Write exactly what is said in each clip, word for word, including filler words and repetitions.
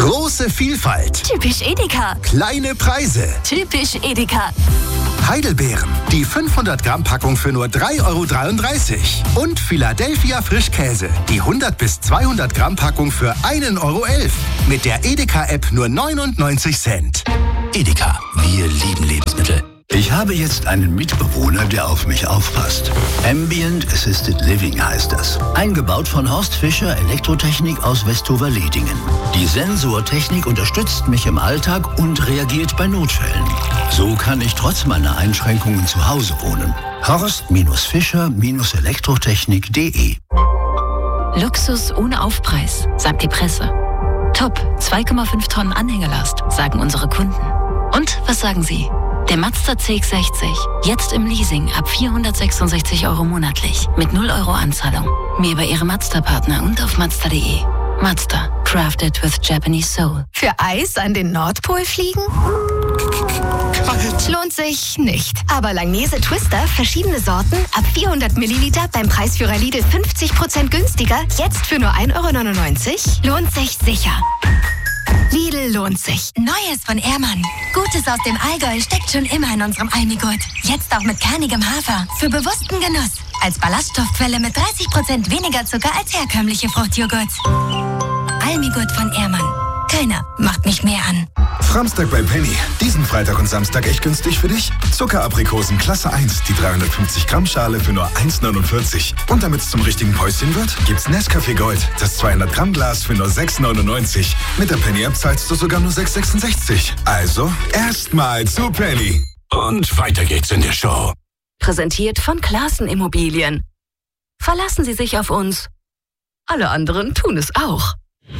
Große Vielfalt. Typisch Edeka. Kleine Preise. Typisch Edeka. Heidelbeeren. Die fünfhundert Gramm Packung für nur drei Euro dreiunddreißig. Und Philadelphia Frischkäse. Die hundert bis zweihundert Gramm Packung für ein Euro elf. Mit der Edeka-App nur neunundneunzig Cent. Edeka, wir lieben Lebensmittel. Ich habe jetzt einen Mitbewohner, der auf mich aufpasst. Ambient Assisted Living heißt das. Eingebaut von Horst Fischer Elektrotechnik aus Westover-Ledingen. Die Sensortechnik unterstützt mich im Alltag und reagiert bei Notfällen. So kann ich trotz meiner Einschränkungen zu Hause wohnen. horst Fischer Elektrotechnik punkt de Luxus ohne Aufpreis, sagt die Presse. Top, zwei Komma fünf Tonnen Anhängelast, sagen unsere Kunden. Und was sagen Sie? Der Mazda C X sechzig, jetzt im Leasing ab vierhundertsechsundsechzig Euro monatlich, mit null Euro Anzahlung. Mehr über Ihre Mazda-Partner und auf mazda punkt de. Mazda, crafted with Japanese soul. Für Eis an den Nordpol fliegen? Kalt. Lohnt sich nicht. Aber Langnese Twister, verschiedene Sorten, ab vierhundert Milliliter beim Preisführer Lidl fünfzig Prozent günstiger, jetzt für nur ein Euro neunundneunzig, lohnt sich sicher. Lidl lohnt sich. Neues von Ehrmann. Gutes aus dem Allgäu steckt schon immer in unserem Almigurt. Jetzt auch mit kernigem Hafer. Für bewussten Genuss. Als Ballaststoffquelle mit dreißig Prozent weniger Zucker als herkömmliche Fruchtjoghurt. Almigurt von Ehrmann. Keiner macht mich mehr an. Framstag bei Penny. Diesen Freitag und Samstag echt günstig für dich. Zuckeraprikosen Klasse eins, die dreihundertfünfzig Gramm Schale für nur eins neunundvierzig. Und damit es zum richtigen Päuschen wird, gibt's Nescafé Gold, das zweihundert Gramm Glas für nur sechs neunundneunzig. Mit der Penny-App zahlst du sogar nur sechs sechsundsechzig. Also, erstmal zu Penny. Und weiter geht's in der Show. Präsentiert von Classen Immobilien. Verlassen Sie sich auf uns. Alle anderen tun es auch.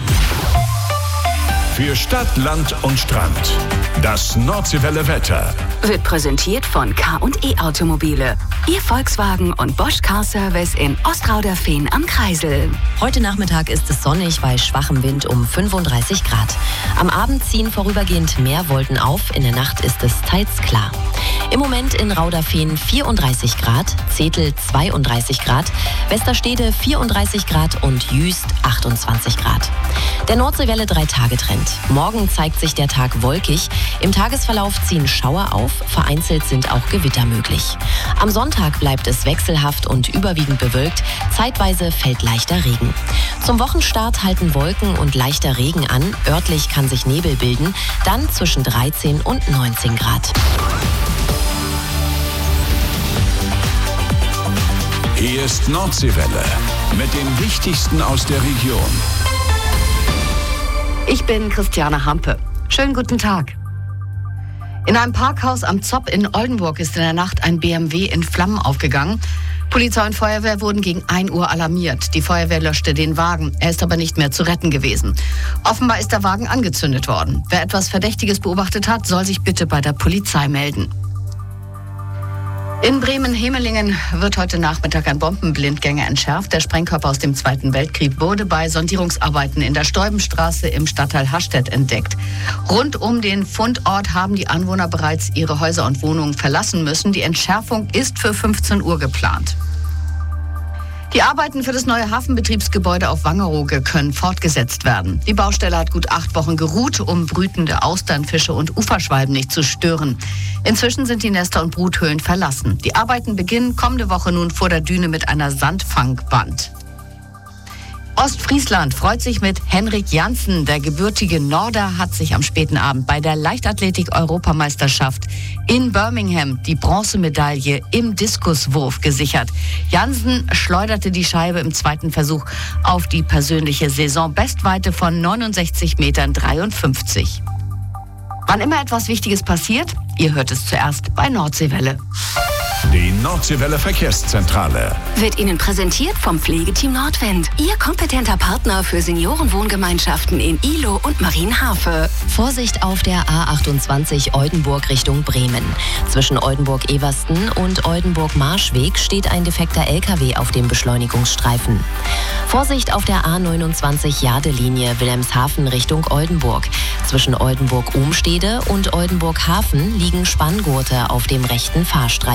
Für Stadt, Land und Strand. Das Nordseewelle Wetter Wird präsentiert von K und E Automobile. Ihr Volkswagen und Bosch Car Service in Ostrauderfehn am Kreisel. Heute Nachmittag ist es sonnig bei schwachem Wind um fünfunddreißig Grad. Am Abend ziehen vorübergehend mehr Wolken auf. In der Nacht ist es teils klar. Im Moment in Rauderfehn vierunddreißig Grad, Zetel zweiunddreißig Grad, Westerstede vierunddreißig Grad und Jüst achtundzwanzig Grad. Der Nordseewelle drei-Tage-Trend. Morgen zeigt sich der Tag wolkig. Im Tagesverlauf ziehen Schauer auf. Vereinzelt sind auch Gewitter möglich. Am Sonntag bleibt es wechselhaft und überwiegend bewölkt. Zeitweise fällt leichter Regen. Zum Wochenstart halten Wolken und leichter Regen an. Örtlich kann sich Nebel bilden. Dann zwischen dreizehn und neunzehn Grad. Hier ist Nordseewelle mit dem Wichtigsten aus der Region. Ich bin Christiane Hampe. Schönen guten Tag. In einem Parkhaus am Zopp in Oldenburg ist in der Nacht ein B M W in Flammen aufgegangen. Polizei und Feuerwehr wurden gegen ein Uhr alarmiert. Die Feuerwehr löschte den Wagen. Er ist aber nicht mehr zu retten gewesen. Offenbar ist der Wagen angezündet worden. Wer etwas Verdächtiges beobachtet hat, soll sich bitte bei der Polizei melden. In Bremen-Hemelingen wird heute Nachmittag ein Bombenblindgänger entschärft. Der Sprengkörper aus dem Zweiten Weltkrieg wurde bei Sondierungsarbeiten in der Steubenstraße im Stadtteil Hastedt entdeckt. Rund um den Fundort haben die Anwohner bereits ihre Häuser und Wohnungen verlassen müssen. Die Entschärfung ist für fünfzehn Uhr geplant. Die Arbeiten für das neue Hafenbetriebsgebäude auf Wangerooge können fortgesetzt werden. Die Baustelle hat gut acht Wochen geruht, um brütende Austernfische und Uferschwalben nicht zu stören. Inzwischen sind die Nester und Bruthöhlen verlassen. Die Arbeiten beginnen kommende Woche nun vor der Düne mit einer Sandfangband. Ostfriesland freut sich mit Henrik Janssen. Der gebürtige Norder hat sich am späten Abend bei der Leichtathletik-Europameisterschaft in Birmingham die Bronzemedaille im Diskuswurf gesichert. Janssen schleuderte die Scheibe im zweiten Versuch auf die persönliche Saisonbestweite von neunundsechzig Metern dreiundfünfzig. Wann immer etwas Wichtiges passiert, ihr hört es zuerst bei Nordseewelle. Die Nordseewelle Verkehrszentrale Wird Ihnen präsentiert vom Pflegeteam Nordwind. Ihr kompetenter Partner für Seniorenwohngemeinschaften in Ihlow und Marienhafe. Vorsicht auf der A achtundzwanzig Oldenburg Richtung Bremen. Zwischen Oldenburg-Eversten und Oldenburg-Marschweg steht ein defekter L K W auf dem Beschleunigungsstreifen. Vorsicht auf der A neunundzwanzig Jadelinie Wilhelmshaven Richtung Oldenburg. Zwischen Oldenburg-Umstede und Oldenburg-Hafen liegen Spanngurte auf dem rechten Fahrstreifen.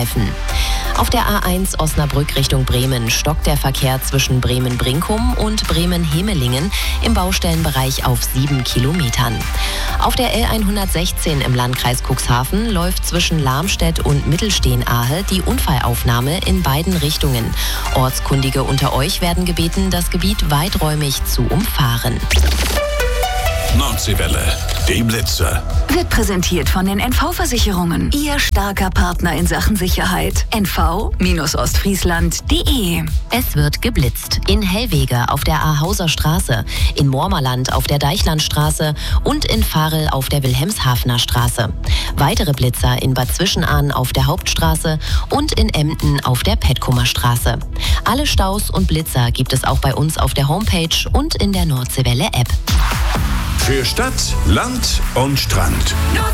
Auf der A eins Osnabrück Richtung Bremen stockt der Verkehr zwischen Bremen-Brinkum und Bremen-Hemelingen im Baustellenbereich auf sieben Kilometern. Auf der L hundertsechzehn im Landkreis Cuxhaven läuft zwischen Lamstedt und Mittelstehen-Ahe die Unfallaufnahme in beiden Richtungen. Ortskundige unter euch werden gebeten, das Gebiet weiträumig zu umfahren. Nordseewelle, die Blitzer. Wird präsentiert von den N V-Versicherungen. Ihr starker Partner in Sachen Sicherheit. N V Ostfriesland punkt de. Es wird geblitzt. In Hellwege auf der Ahauser Straße, in Mormerland auf der Deichlandstraße und in Varel auf der Wilhelmshavener Straße. Weitere Blitzer in Bad Zwischenahn auf der Hauptstraße und in Emden auf der Petkumer Straße. Alle Staus und Blitzer gibt es auch bei uns auf der Homepage und in der Nordseewelle-App. Für Stadt, Land und Strand.